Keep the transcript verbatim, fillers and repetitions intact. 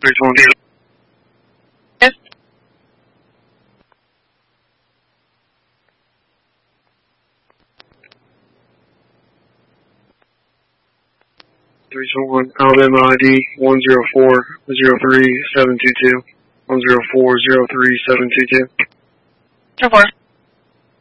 three twenty. Yes. three twenty-one, Alabama I D one zero four zero three seven two two. one zero four zero three seven two two. Two four.